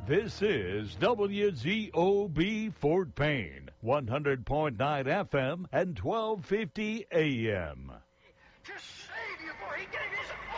This is WZOB Fort Payne, 100.9 FM and 1250 AM. To save you, boy, he gave his